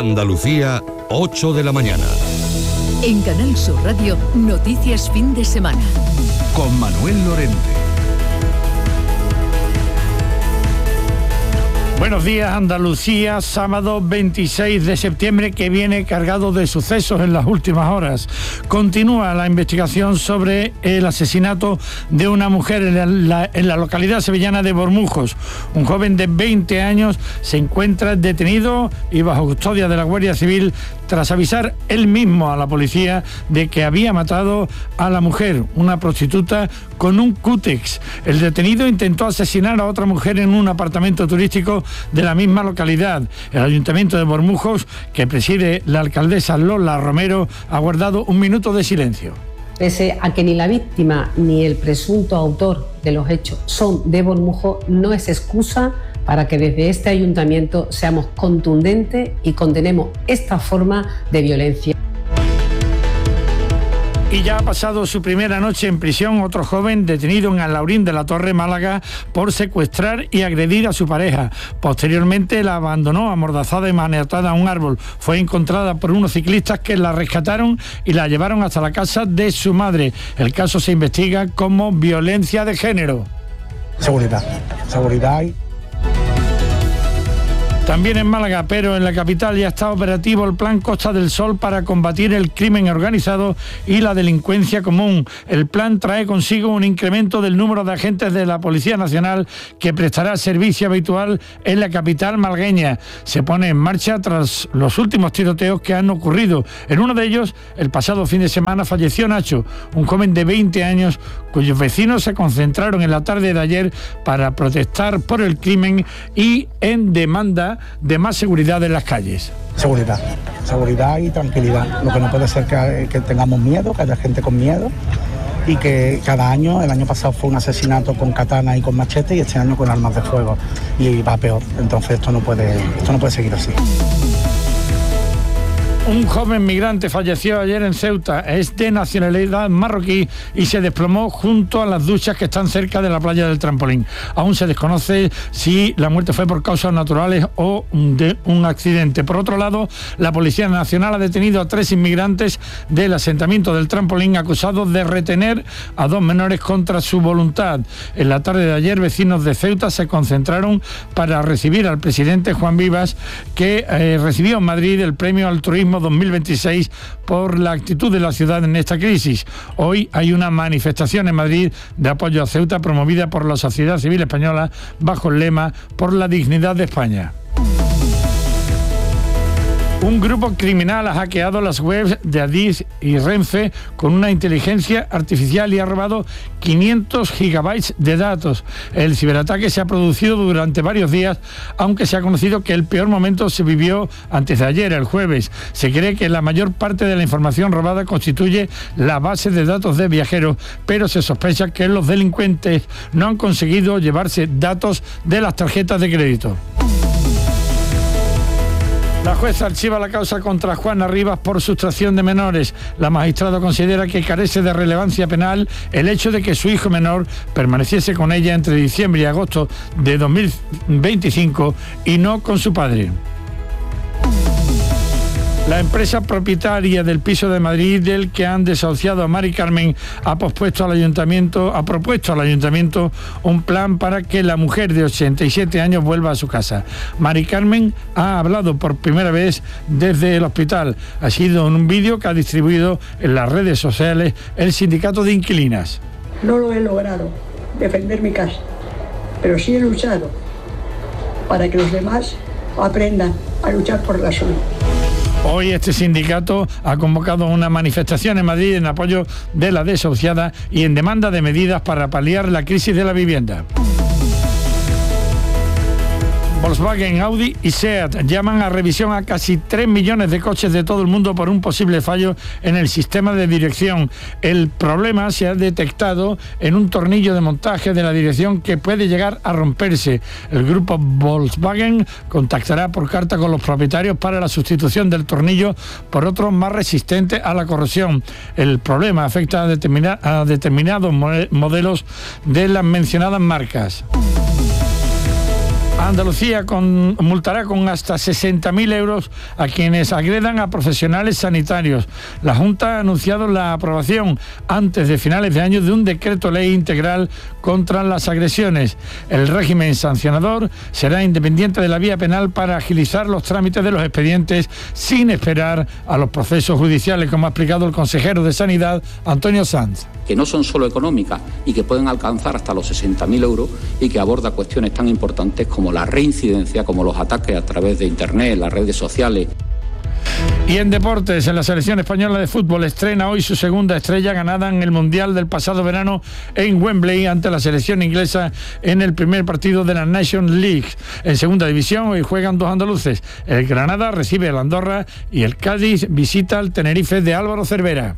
Andalucía, 8 de la mañana. En Canal Sur Radio, Noticias Fin de Semana. Con Manuel Lorente. Buenos días, Andalucía, sábado 26 de septiembre, que viene cargado de sucesos en las últimas horas. Continúa la investigación sobre el asesinato de una mujer en la localidad sevillana de Bormujos. Un joven de 20 años se encuentra detenido y bajo custodia de la Guardia Civil tras avisar él mismo a la policía de que había matado a la mujer, una prostituta, con un cútex. El detenido intentó asesinar a otra mujer en un apartamento turístico de la misma localidad. El Ayuntamiento de Bormujos, que preside la alcaldesa Lola Romero, ha guardado un minuto de silencio. Pese a que ni la víctima ni el presunto autor de los hechos son de Bormujos, no es excusa para que desde este ayuntamiento seamos contundentes y condenemos esta forma de violencia. Y ya ha pasado su primera noche en prisión otro joven detenido en Alhaurín de la Torre, Málaga, por secuestrar y agredir a su pareja. Posteriormente la abandonó amordazada y maniatada a un árbol. Fue encontrada por unos ciclistas que la rescataron y la llevaron hasta la casa de su madre. El caso se investiga como violencia de género. Seguridad y... También en Málaga, pero en la capital, ya está operativo el Plan Costa del Sol para combatir el crimen organizado y la delincuencia común. El plan trae consigo un incremento del número de agentes de la Policía Nacional que prestará servicio habitual en la capital malagueña. Se pone en marcha tras los últimos tiroteos que han ocurrido. En uno de ellos, el pasado fin de semana, falleció Nacho, un joven de 20 años cuyos vecinos se concentraron en la tarde de ayer para protestar por el crimen y en demanda de más seguridad en las calles. Seguridad y tranquilidad. Lo que no puede ser que tengamos miedo, que haya gente con miedo y que cada año, el año pasado fue un asesinato con katana y con machete y este año con armas de fuego y va peor. Entonces esto no puede seguir así. Un joven migrante falleció ayer en Ceuta, es de nacionalidad marroquí y se desplomó junto a las duchas que están cerca de la playa del Trampolín. Aún se desconoce si la muerte fue por causas naturales o de un accidente. Por otro lado, la Policía Nacional ha detenido a 3 inmigrantes del asentamiento del Trampolín acusados de retener a 2 menores contra su voluntad. En la tarde de ayer, vecinos de Ceuta se concentraron para recibir al presidente Juan Vivas, que recibió en Madrid el premio al turismo 2026 por la actitud de la ciudad en esta crisis. Hoy hay una manifestación en Madrid de apoyo a Ceuta promovida por la sociedad civil española bajo el lema "Por la dignidad de España". Un grupo criminal ha hackeado las webs de Adif y Renfe con una inteligencia artificial y ha robado 500 gigabytes de datos. El ciberataque se ha producido durante varios días, aunque se ha conocido que el peor momento se vivió antes de ayer, el jueves. Se cree que la mayor parte de la información robada constituye la base de datos de viajeros, pero se sospecha que los delincuentes no han conseguido llevarse datos de las tarjetas de crédito. La jueza archiva la causa contra Juana Rivas por sustracción de menores. La magistrada considera que carece de relevancia penal el hecho de que su hijo menor permaneciese con ella entre diciembre y agosto de 2025 y no con su padre. La empresa propietaria del piso de Madrid del que han desahuciado a Mari Carmen ha propuesto al ayuntamiento un plan para que la mujer de 87 años vuelva a su casa. Mari Carmen ha hablado por primera vez desde el hospital. Ha sido en un vídeo que ha distribuido en las redes sociales el sindicato de inquilinas. No lo he logrado, defender mi casa, pero sí he luchado para que los demás aprendan a luchar por la suya. Hoy este sindicato ha convocado una manifestación en Madrid en apoyo de la desahuciada y en demanda de medidas para paliar la crisis de la vivienda. Volkswagen, Audi y SEAT llaman a revisión a casi 3 millones de coches de todo el mundo por un posible fallo en el sistema de dirección. El problema se ha detectado en un tornillo de montaje de la dirección que puede llegar a romperse. El grupo Volkswagen contactará por carta con los propietarios para la sustitución del tornillo por otro más resistente a la corrosión. El problema afecta a determinados modelos de las mencionadas marcas. Andalucía multará con hasta 60.000 euros a quienes agredan a profesionales sanitarios. La Junta ha anunciado la aprobación antes de finales de año de un decreto ley integral contra las agresiones. El régimen sancionador será independiente de la vía penal para agilizar los trámites de los expedientes sin esperar a los procesos judiciales, como ha explicado el consejero de Sanidad, Antonio Sanz. Que no son solo económicas y que pueden alcanzar hasta los 60.000 euros y que aborda cuestiones tan importantes como la reincidencia, como los ataques a través de Internet, las redes sociales. Y en deportes, en la selección española de fútbol estrena hoy su segunda estrella ganada en el Mundial del pasado verano en Wembley ante la selección inglesa en el primer partido de la Nations League. En segunda división hoy juegan dos andaluces. El Granada recibe al Andorra y el Cádiz visita al Tenerife de Álvaro Cervera.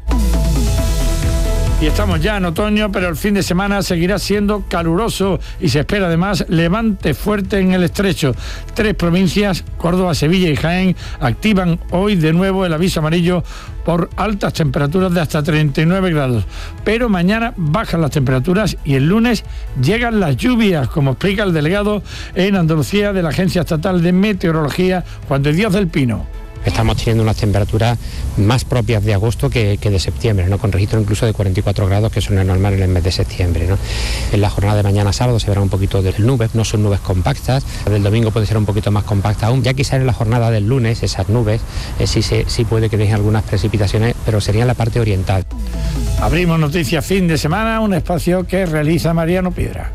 Y estamos ya en otoño, pero el fin de semana seguirá siendo caluroso y se espera además levante fuerte en el estrecho. 3 provincias, Córdoba, Sevilla y Jaén, activan hoy de nuevo el aviso amarillo por altas temperaturas de hasta 39 grados. Pero mañana bajan las temperaturas y el lunes llegan las lluvias, como explica el delegado en Andalucía de la Agencia Estatal de Meteorología, Juan de Dios del Pino. Estamos teniendo unas temperaturas más propias de agosto que de septiembre, ¿no? Con registro incluso de 44 grados, que eso no es normal en el mes de septiembre, ¿no? En la jornada de mañana sábado se verá un poquito de nubes, no son nubes compactas. Del domingo puede ser un poquito más compacta aún. Ya quizá en la jornada del lunes esas nubes sí puede que dejen algunas precipitaciones, pero sería en la parte oriental. Abrimos Noticias Fin de Semana, un espacio que realiza Mariano Piedra.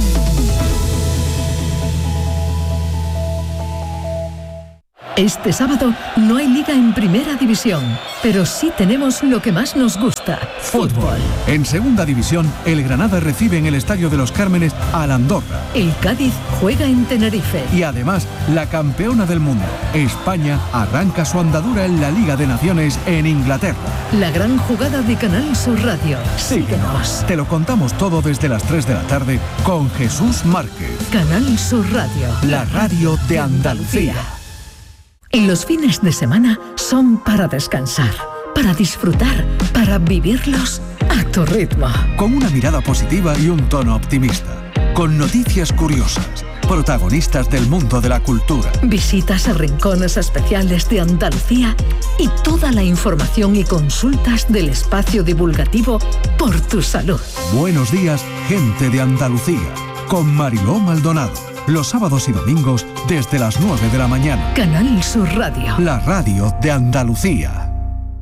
Este sábado no hay liga en Primera División, pero sí tenemos lo que más nos gusta, fútbol. En Segunda División, el Granada recibe en el Estadio de los Cármenes al Andorra. El Cádiz juega en Tenerife. Y además, la campeona del mundo, España, arranca su andadura en la Liga de Naciones en Inglaterra. La gran jugada de Canal Sur Radio. Síguenos. Te lo contamos todo desde las 3 de la tarde con Jesús Márquez. Canal Sur Radio. La radio de Andalucía. Los fines de semana son para descansar, para disfrutar, para vivirlos a tu ritmo. Con una mirada positiva y un tono optimista. Con noticias curiosas. Protagonistas del mundo de la cultura. Visitas a rincones especiales de Andalucía y toda la información y consultas del espacio divulgativo por tu salud. Buenos días, gente de Andalucía. Con Mariló Maldonado. Los sábados y domingos desde las 9 de la mañana. Canal Sur Radio. La radio de Andalucía.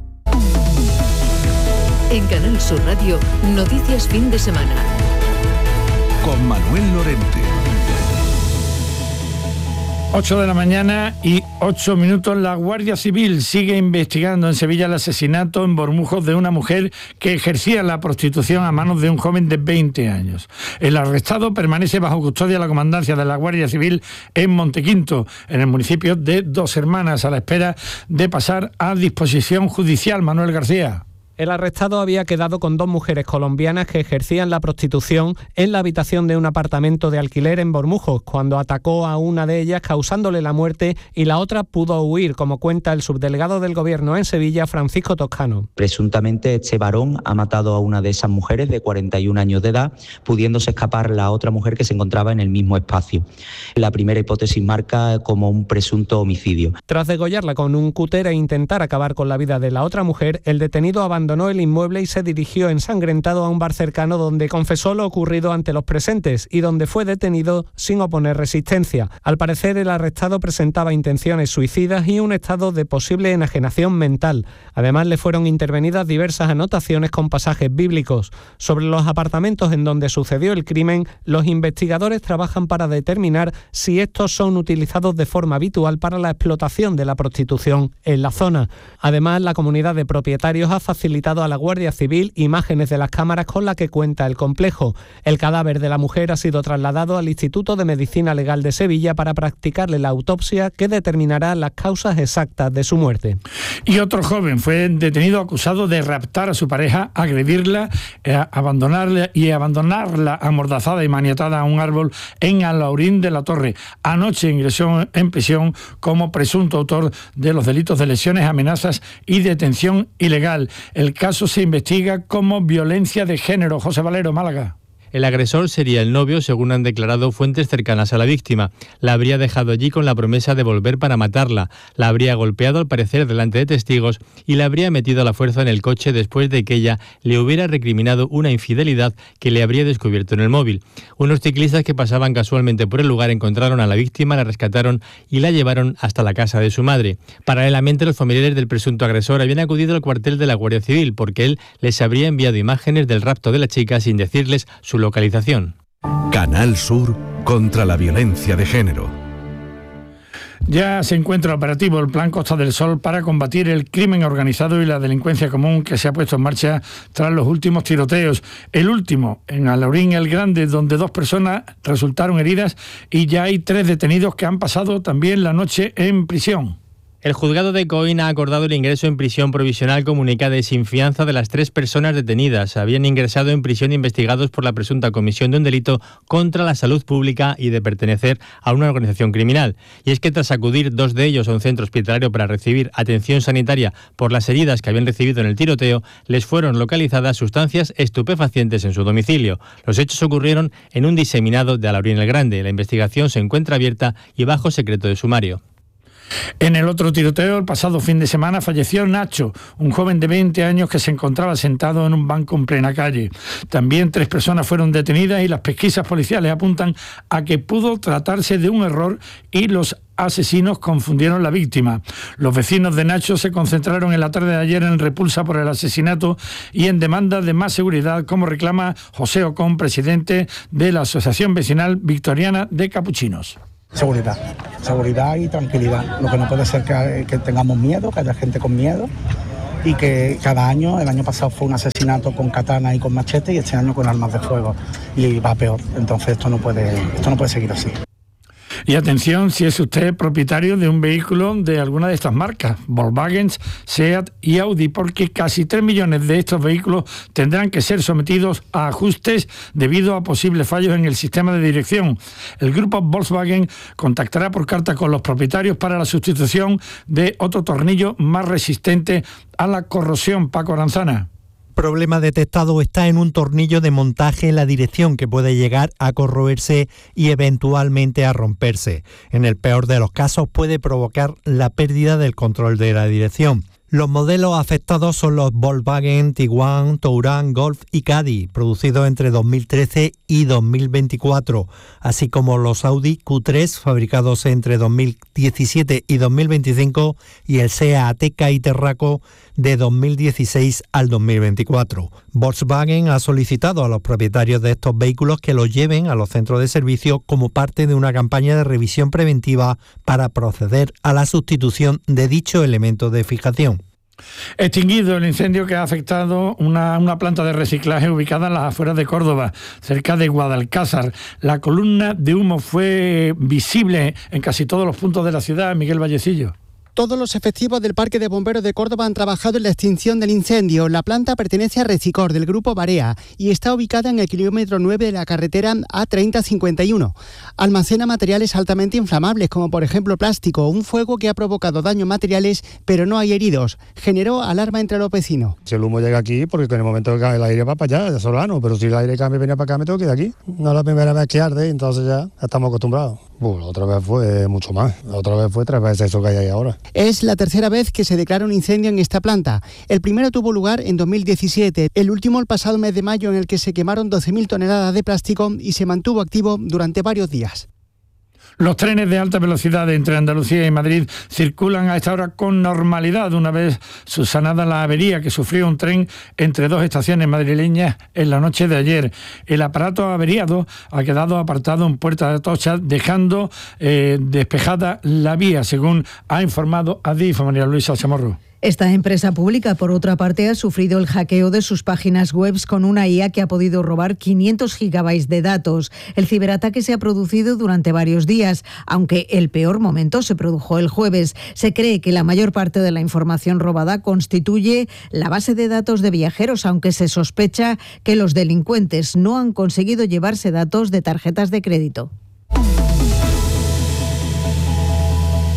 En Canal Sur Radio, Noticias Fin de Semana. Con Manuel Lorente. 8 de la mañana y 8 minutos. La Guardia Civil sigue investigando en Sevilla el asesinato en Bormujos de una mujer que ejercía la prostitución a manos de un joven de 20 años. El arrestado permanece bajo custodia de la comandancia de la Guardia Civil en Montequinto, en el municipio de Dos Hermanas, a la espera de pasar a disposición judicial. Manuel García. El arrestado había quedado con 2 mujeres colombianas que ejercían la prostitución en la habitación de un apartamento de alquiler en Bormujos, cuando atacó a una de ellas causándole la muerte y la otra pudo huir, como cuenta el subdelegado del Gobierno en Sevilla, Francisco Toscano. Presuntamente este varón ha matado a una de esas mujeres de 41 años de edad, pudiéndose escapar la otra mujer que se encontraba en el mismo espacio. La primera hipótesis marca como un presunto homicidio. Tras degollarla con un cúter e intentar acabar con la vida de la otra mujer, el detenido abandonó el inmueble y se dirigió ensangrentado a un bar cercano donde confesó lo ocurrido ante los presentes y donde fue detenido sin oponer resistencia. Al parecer, el arrestado presentaba intenciones suicidas y un estado de posible enajenación mental. Además, le fueron intervenidas diversas anotaciones con pasajes bíblicos. Sobre los apartamentos en donde sucedió el crimen, los investigadores trabajan para determinar si estos son utilizados de forma habitual para la explotación de la prostitución en la zona. Además, la comunidad de propietarios ha facilitado a la Guardia Civil imágenes de las cámaras con las que cuenta el complejo. El cadáver de la mujer ha sido trasladado al Instituto de Medicina Legal de Sevilla para practicarle la autopsia que determinará las causas exactas de su muerte. Y otro joven fue detenido acusado de raptar a su pareja, agredirla, abandonarla amordazada y maniatada a un árbol en Alhaurín de la Torre. Anoche ingresó en prisión como presunto autor de los delitos de lesiones, amenazas y detención ilegal. El caso se investiga como violencia de género. José Valero, Málaga. El agresor sería el novio, según han declarado fuentes cercanas a la víctima. La habría dejado allí con la promesa de volver para matarla. La habría golpeado, al parecer, delante de testigos y la habría metido a la fuerza en el coche después de que ella le hubiera recriminado una infidelidad que le habría descubierto en el móvil. Unos ciclistas que pasaban casualmente por el lugar encontraron a la víctima, la rescataron y la llevaron hasta la casa de su madre. Paralelamente, los familiares del presunto agresor habían acudido al cuartel de la Guardia Civil porque él les habría enviado imágenes del rapto de la chica sin decirles su localización. Canal Sur contra la violencia de género. Ya se encuentra operativo el Plan Costa del Sol para combatir el crimen organizado y la delincuencia común que se ha puesto en marcha tras los últimos tiroteos. El último en Alhaurín el Grande, donde 2 personas resultaron heridas y ya hay 3 detenidos que han pasado también la noche en prisión. El juzgado de Coín ha acordado el ingreso en prisión provisional comunicada y sin fianza de las 3 personas detenidas. Habían ingresado en prisión investigados por la presunta comisión de un delito contra la salud pública y de pertenecer a una organización criminal. Y es que tras acudir 2 de ellos a un centro hospitalario para recibir atención sanitaria por las heridas que habían recibido en el tiroteo, les fueron localizadas sustancias estupefacientes en su domicilio. Los hechos ocurrieron en un diseminado de Alhaurín el Grande. La investigación se encuentra abierta y bajo secreto de sumario. En el otro tiroteo, el pasado fin de semana, falleció Nacho, un joven de 20 años que se encontraba sentado en un banco en plena calle. También 3 personas fueron detenidas y las pesquisas policiales apuntan a que pudo tratarse de un error y los asesinos confundieron la víctima. Los vecinos de Nacho se concentraron en la tarde de ayer en repulsa por el asesinato y en demanda de más seguridad, como reclama José Ocón, presidente de la Asociación Vecinal Victoriana de Capuchinos. Seguridad y tranquilidad. Lo que no puede ser que tengamos miedo, que haya gente con miedo y que cada año, el año pasado fue un asesinato con katana y con machete y este año con armas de fuego y va peor. Entonces esto no puede seguir así. Y atención si es usted propietario de un vehículo de alguna de estas marcas, Volkswagen, SEAT y Audi, porque casi 3 millones de estos vehículos tendrán que ser sometidos a ajustes debido a posibles fallos en el sistema de dirección. El grupo Volkswagen contactará por carta con los propietarios para la sustitución de otro tornillo más resistente a la corrosión. Paco Aranzana. Problema detectado está en un tornillo de montaje en la dirección que puede llegar a corroerse y eventualmente a romperse. En el peor de los casos puede provocar la pérdida del control de la dirección. Los modelos afectados son los Volkswagen, Tiguan, Touran, Golf y Caddy, producidos entre 2013 y 2024, así como los Audi Q3, fabricados entre 2017 y 2025, y el SEAT Ateca y Terraco de 2016 al 2024. Volkswagen ha solicitado a los propietarios de estos vehículos que los lleven a los centros de servicio como parte de una campaña de revisión preventiva para proceder a la sustitución de dicho elemento de fijación. Extinguido el incendio que ha afectado una planta de reciclaje ubicada en las afueras de Córdoba, cerca de Guadalcázar. La columna de humo fue visible en casi todos los puntos de la ciudad. Miguel Vallecillo. Todos los efectivos del Parque de Bomberos de Córdoba han trabajado en la extinción del incendio. La planta pertenece a Recicor, del grupo Barea, y está ubicada en el kilómetro 9 de la carretera A3051. Almacena materiales altamente inflamables, como por ejemplo plástico, un fuego que ha provocado daños materiales, pero no hay heridos. Generó alarma entre los vecinos. Si el humo llega aquí, porque en el momento que el aire va para allá, ya solano, pero si el aire cambia y viene para acá, me tengo que ir de aquí. No es la primera vez que arde, entonces ya estamos acostumbrados. La otra vez fue mucho más. La otra vez fue 3 veces eso que hay ahí ahora. Es la tercera vez que se declara un incendio en esta planta. El primero tuvo lugar en 2017, el último el pasado mes de mayo, en el que se quemaron 12.000 toneladas de plástico y se mantuvo activo durante varios días. Los trenes de alta velocidad entre Andalucía y Madrid circulan a esta hora con normalidad, una vez subsanada la avería que sufrió un tren entre 2 estaciones madrileñas en la noche de ayer. El aparato averiado ha quedado apartado en Puerta de Atocha, dejando despejada la vía, según ha informado Adif María Luisa Chamorro. Esta empresa pública, por otra parte, ha sufrido el hackeo de sus páginas web con una IA que ha podido robar 500 gigabytes de datos. El ciberataque se ha producido durante varios días, aunque el peor momento se produjo el jueves. Se cree que la mayor parte de la información robada constituye la base de datos de viajeros, aunque se sospecha que los delincuentes no han conseguido llevarse datos de tarjetas de crédito.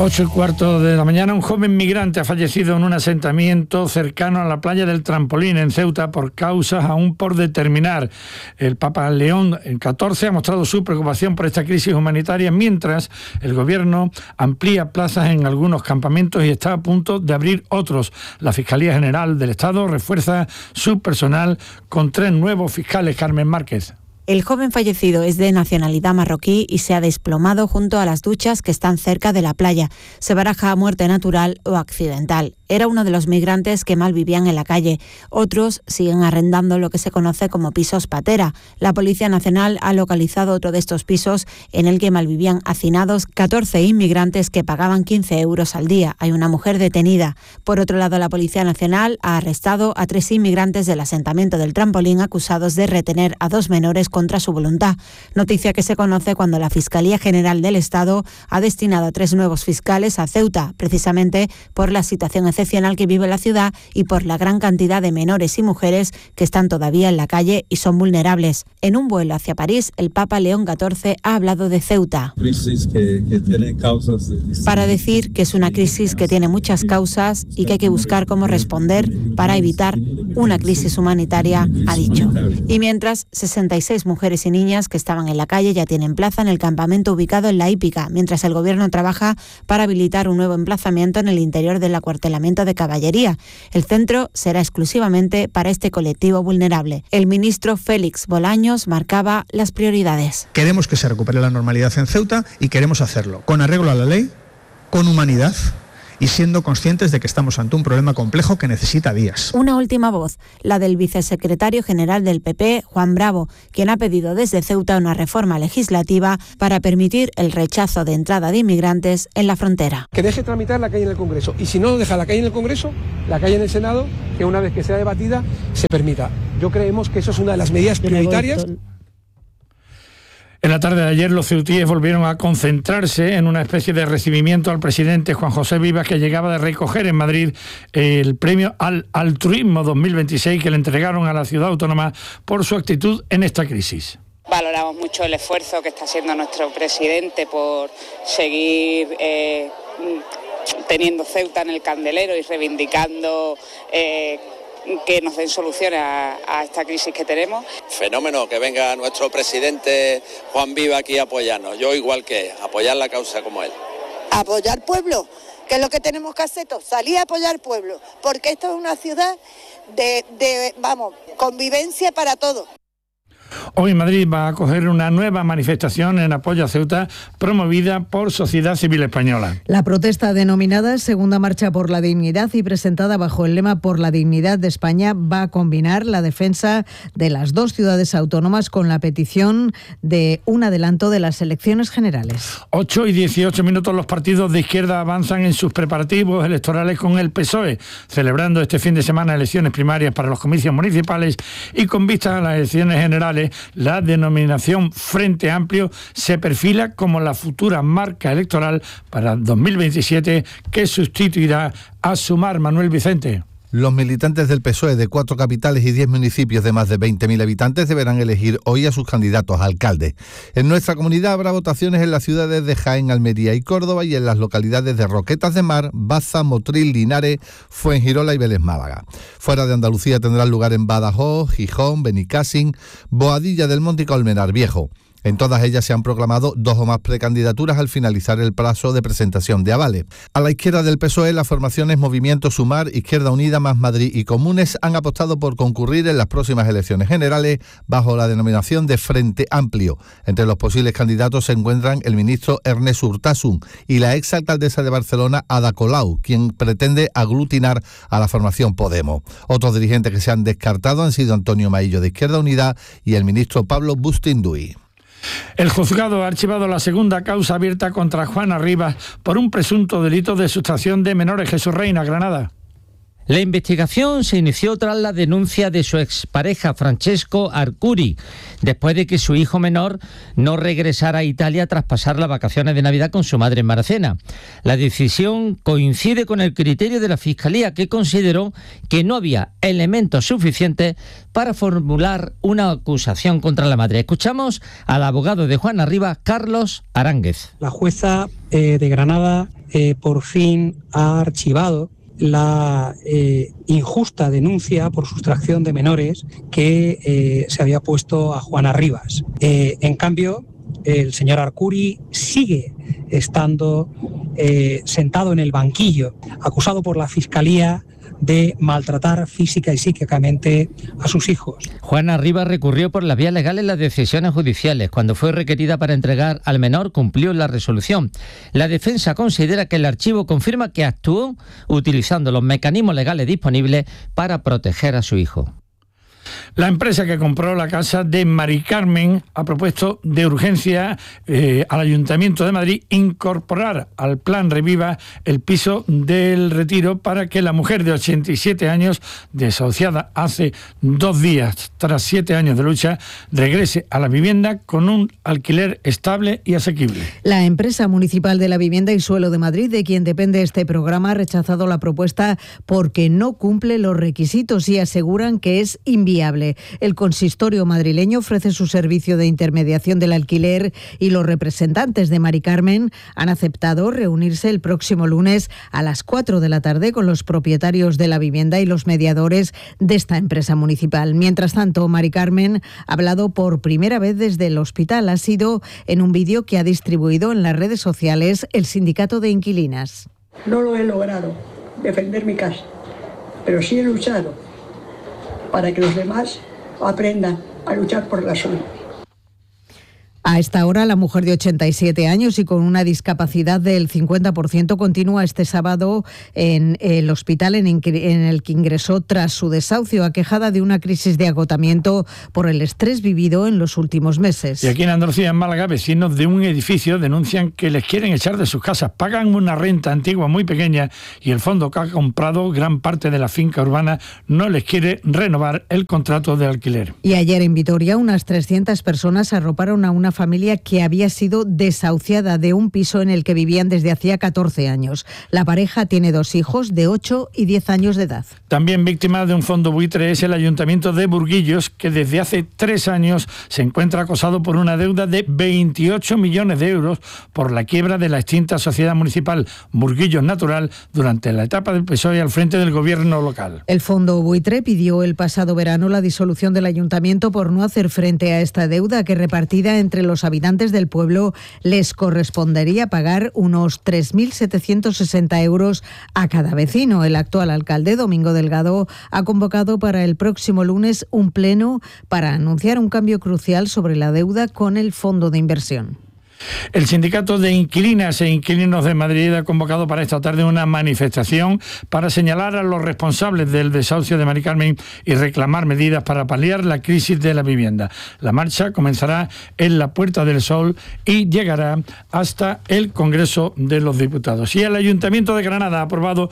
8:15 de la mañana, un joven migrante ha fallecido en un asentamiento cercano a la playa del Trampolín en Ceuta por causas aún por determinar. El Papa León XIV ha mostrado su preocupación por esta crisis humanitaria, mientras el gobierno amplía plazas en algunos campamentos y está a punto de abrir otros. La Fiscalía General del Estado refuerza su personal con 3 nuevos fiscales. Carmen Márquez. El joven fallecido es de nacionalidad marroquí y se ha desplomado junto a las duchas que están cerca de la playa. Se baraja muerte natural o accidental. Era uno de los migrantes que mal vivían en la calle. Otros siguen arrendando lo que se conoce como pisos patera. La Policía Nacional ha localizado otro de estos pisos en el que malvivían hacinados 14 inmigrantes que pagaban 15 euros al día. Hay una mujer detenida. Por otro lado, la Policía Nacional ha arrestado a 3 inmigrantes del asentamiento del Trampolín acusados de retener a 2 menores contra su voluntad. Noticia que se conoce cuando la Fiscalía General del Estado ha destinado a 3 nuevos fiscales a Ceuta, precisamente por la situación excepcional que vive la ciudad y por la gran cantidad de menores y mujeres que están todavía en la calle y son vulnerables. En un vuelo hacia París, el Papa León XIV ha hablado de Ceuta para decir que es una crisis que tiene muchas causas y que hay que buscar cómo responder para evitar una crisis humanitaria, ha dicho. Y mientras, 66 mujeres y niñas que estaban en la calle ya tienen plaza en el campamento ubicado en La Hípica, mientras el gobierno trabaja para habilitar un nuevo emplazamiento en el interior del acuartelamiento de caballería. El centro será exclusivamente para este colectivo vulnerable. El ministro Félix Bolaños marcaba las prioridades. Queremos que se recupere la normalidad en Ceuta y queremos hacerlo con arreglo a la ley, con humanidad y siendo conscientes de que estamos ante un problema complejo que necesita días. Una última voz, la del vicesecretario general del PP, Juan Bravo, quien ha pedido desde Ceuta una reforma legislativa para permitir el rechazo de entrada de inmigrantes en la frontera. Que deje tramitar la calle en el Congreso y si no deja la calle en el Congreso, la calle en el Senado, que una vez que sea debatida, se permita. Yo creemos que eso es una de las medidas prioritarias. En la tarde de ayer los ceutíes volvieron a concentrarse en una especie de recibimiento al presidente Juan José Vivas, que llegaba de recoger en Madrid el premio al altruismo 2026 que le entregaron a la ciudad autónoma por su actitud en esta crisis. Valoramos mucho el esfuerzo que está haciendo nuestro presidente por seguir teniendo Ceuta en el candelero y reivindicando que nos den soluciones a esta crisis que tenemos. Fenómeno que venga nuestro presidente Juan Viva aquí a apoyarnos. Yo igual que apoyar la causa como él. Apoyar pueblo, que es lo que tenemos que hacer todos, salir a apoyar pueblo, porque esto es una ciudad de convivencia para todos. Hoy Madrid va a acoger una nueva manifestación en apoyo a Ceuta promovida por Sociedad Civil Española. La protesta denominada Segunda Marcha por la Dignidad y presentada bajo el lema Por la Dignidad de España va a combinar la defensa de las 2 ciudades autónomas con la petición de un adelanto de las elecciones generales. 8:18, los partidos de izquierda avanzan en sus preparativos electorales con el PSOE, celebrando este fin de semana elecciones primarias para los comicios municipales y con vistas a las elecciones generales. La denominación Frente Amplio se perfila como la futura marca electoral para 2027 que sustituirá a Sumar. Manuel Vicente. Los militantes del PSOE de 4 capitales y 10 municipios de más de 20.000 habitantes deberán elegir hoy a sus candidatos a alcalde. En nuestra comunidad habrá votaciones en las ciudades de Jaén, Almería y Córdoba y en las localidades de Roquetas de Mar, Baza, Motril, Linares, Fuengirola y Vélez Málaga. Fuera de Andalucía tendrán lugar en Badajoz, Gijón, Benicàssim, Boadilla del Monte y Colmenar Viejo. En todas ellas se han proclamado 2 o más precandidaturas al finalizar el plazo de presentación de avales. A la izquierda del PSOE, las formaciones Movimiento Sumar, Izquierda Unida, Más Madrid y Comunes han apostado por concurrir en las próximas elecciones generales bajo la denominación de Frente Amplio. Entre los posibles candidatos se encuentran el ministro Ernest Urtasun y la exalcaldesa de Barcelona, Ada Colau, quien pretende aglutinar a la formación Podemos. Otros dirigentes que se han descartado han sido Antonio Maillo de Izquierda Unida y el ministro Pablo Bustinduy. El juzgado ha archivado la segunda causa abierta contra Juana Rivas por un presunto delito de sustracción de menores. Jesús Reina, Granada. La investigación se inició tras la denuncia de su expareja Francesco Arcuri, después de que su hijo menor no regresara a Italia tras pasar las vacaciones de Navidad con su madre en Maracena. La decisión coincide con el criterio de la Fiscalía, que consideró que no había elementos suficientes para formular una acusación contra la madre. Escuchamos al abogado de Juana Rivas, Carlos Aránguez. La jueza de Granada por fin ha archivado la injusta denuncia por sustracción de menores que se había puesto a Juana Rivas. En cambio, el señor Arcuri sigue estando sentado en el banquillo, acusado por la Fiscalía de maltratar física y psíquicamente a sus hijos. Juana Rivas recurrió por las vías legales las decisiones judiciales. Cuando fue requerida para entregar al menor, cumplió la resolución. La defensa considera que el archivo confirma que actuó utilizando los mecanismos legales disponibles para proteger a su hijo. La empresa que compró la casa de Mari Carmen ha propuesto de urgencia al Ayuntamiento de Madrid incorporar al Plan Reviva el piso del Retiro para que la mujer de 87 años, desahuciada hace 2 días tras 7 años de lucha, regrese a la vivienda con un alquiler estable y asequible. La empresa municipal de la vivienda y suelo de Madrid, de quien depende este programa, ha rechazado la propuesta porque no cumple los requisitos y aseguran que es inviable. El consistorio madrileño ofrece su servicio de intermediación del alquiler y los representantes de Mari Carmen han aceptado reunirse el próximo lunes a las 4 de la tarde con los propietarios de la vivienda y los mediadores de esta empresa municipal. Mientras tanto, Mari Carmen ha hablado por primera vez desde el hospital. Ha sido en un vídeo que ha distribuido en las redes sociales el sindicato de inquilinas. No lo he logrado, defender mi casa, pero sí he luchado para que los demás aprendan a luchar por la suya. A esta hora, la mujer de 87 años y con una discapacidad del 50% continúa este sábado en el hospital en el que ingresó tras su desahucio, aquejada de una crisis de agotamiento por el estrés vivido en los últimos meses. Y aquí en Andalucía, en Málaga, vecinos de un edificio denuncian que les quieren echar de sus casas. Pagan una renta antigua muy pequeña y el fondo que ha comprado gran parte de la finca urbana no les quiere renovar el contrato de alquiler. Y ayer en Vitoria, unas 300 personas arroparon a una familia que había sido desahuciada de un piso en el que vivían desde hacía 14 años. La pareja tiene 2 hijos de 8 y 10 años de edad. También víctima de un fondo buitre es el Ayuntamiento de Burguillos, que desde hace 3 años se encuentra acosado por una deuda de 28 millones de euros por la quiebra de la extinta sociedad municipal Burguillos Natural durante la etapa del PSOE al frente del gobierno local. El fondo buitre pidió el pasado verano la disolución del ayuntamiento por no hacer frente a esta deuda que, repartida entre los habitantes del pueblo, les correspondería pagar unos 3.760 euros a cada vecino. El actual alcalde, Domingo Delgado, ha convocado para el próximo lunes un pleno para anunciar un cambio crucial sobre la deuda con el fondo de inversión. El sindicato de inquilinas e inquilinos de Madrid ha convocado para esta tarde una manifestación para señalar a los responsables del desahucio de Mari Carmen y reclamar medidas para paliar la crisis de la vivienda. La marcha comenzará en la Puerta del Sol y llegará hasta el Congreso de los Diputados. Y el Ayuntamiento de Granada ha aprobado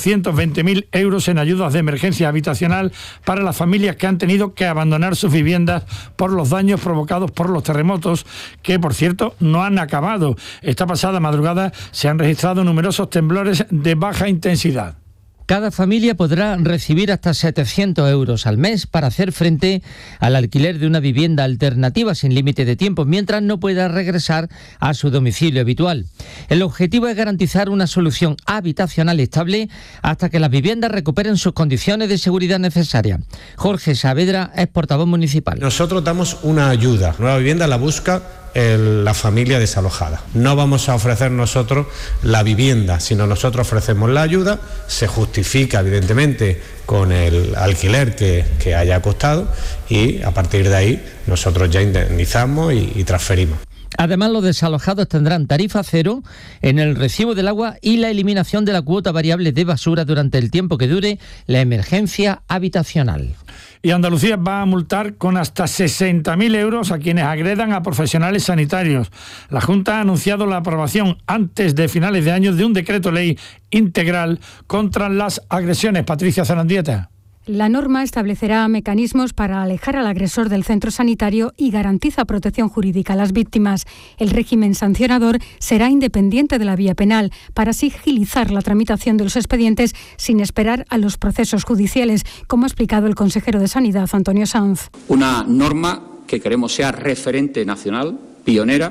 220.000 euros en ayudas de emergencia habitacional para las familias que han tenido que abandonar sus viviendas por los daños provocados por los terremotos, que por cierto no han acabado. Esta pasada madrugada se han registrado numerosos temblores de baja intensidad. Cada familia podrá recibir hasta 700 euros al mes para hacer frente al alquiler de una vivienda alternativa sin límite de tiempo, mientras no pueda regresar a su domicilio habitual. El objetivo es garantizar una solución habitacional estable hasta que las viviendas recuperen sus condiciones de seguridad necesarias. Jorge Saavedra es portavoz municipal. Nosotros damos una ayuda. Nueva vivienda la busca la familia desalojada. No vamos a ofrecer nosotros la vivienda, sino nosotros ofrecemos la ayuda, se justifica evidentemente con el alquiler que haya costado y a partir de ahí nosotros ya indemnizamos y transferimos. Además, los desalojados tendrán tarifa cero en el recibo del agua y la eliminación de la cuota variable de basura durante el tiempo que dure la emergencia habitacional. Y Andalucía va a multar con hasta 60.000 euros a quienes agredan a profesionales sanitarios. La Junta ha anunciado la aprobación antes de finales de año de un decreto ley integral contra las agresiones. Patricia Zarandieta. La norma establecerá mecanismos para alejar al agresor del centro sanitario y garantiza protección jurídica a las víctimas. El régimen sancionador será independiente de la vía penal para así agilizar la tramitación de los expedientes sin esperar a los procesos judiciales, como ha explicado el consejero de Sanidad, Antonio Sanz. Una norma que queremos sea referente nacional, pionera,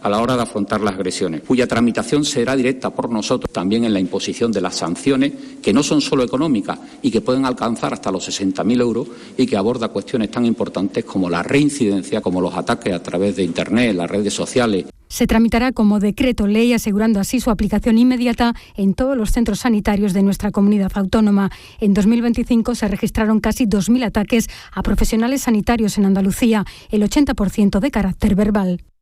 a la hora de afrontar las agresiones, cuya tramitación será directa por nosotros también en la imposición de las sanciones, que no son solo económicas y que pueden alcanzar hasta los 60.000 euros y que aborda cuestiones tan importantes como la reincidencia, como los ataques a través de Internet, las redes sociales. Se tramitará como decreto ley, asegurando así su aplicación inmediata en todos los centros sanitarios de nuestra comunidad autónoma. En 2025 se registraron casi 2.000 ataques a profesionales sanitarios en Andalucía, el 80% de carácter verbal.